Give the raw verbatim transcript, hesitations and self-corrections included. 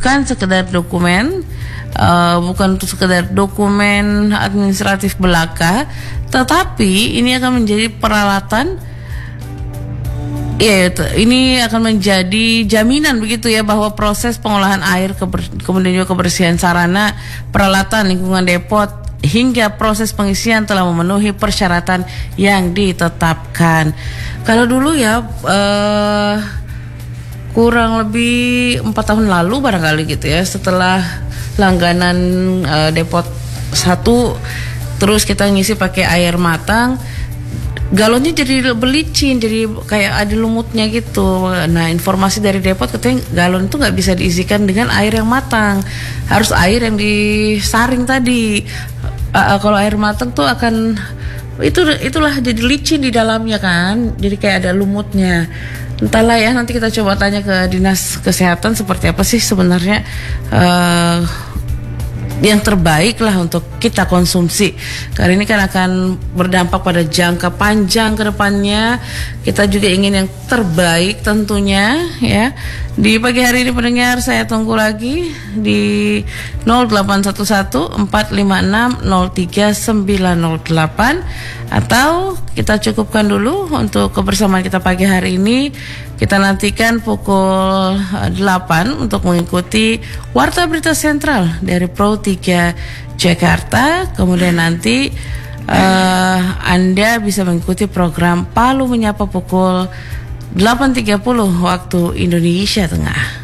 bukan sekedar dokumen, uh, bukan untuk sekedar dokumen administratif belaka, tetapi ini akan menjadi peralatan. Ya, ini akan menjadi jaminan begitu ya bahwa proses pengolahan air, keber- kemudian juga kebersihan sarana, peralatan lingkungan depot hingga proses pengisian telah memenuhi persyaratan yang ditetapkan. Kalau dulu ya uh, kurang lebih empat tahun lalu barangkali gitu ya, setelah langganan uh, depot satu, terus kita ngisi pakai air matang. Galonnya jadi belicin, jadi kayak ada lumutnya gitu. Nah, informasi dari depot katanya galon itu nggak bisa diisikan dengan air yang matang, harus air yang disaring tadi. Uh, uh, kalau air matang tuh akan itu itulah jadi licin di dalamnya kan, jadi kayak ada lumutnya. Entahlah ya, nanti kita coba tanya ke dinas kesehatan seperti apa sih sebenarnya uh, yang terbaik lah untuk kita konsumsi. Karena ini kan akan berdampak pada jangka panjang ke depannya. Kita juga ingin yang terbaik tentunya ya. Di pagi hari ini pendengar, saya tunggu lagi di nol delapan satu satu empat lima enam nol tiga sembilan nol delapan, atau kita cukupkan dulu untuk kebersamaan kita pagi hari ini. Kita nantikan pukul delapan untuk mengikuti Warta Berita Sentral dari Pro tiga Jakarta. Kemudian nanti uh, Anda bisa mengikuti program Palu Menyapa pukul delapan tiga puluh waktu Indonesia Tengah.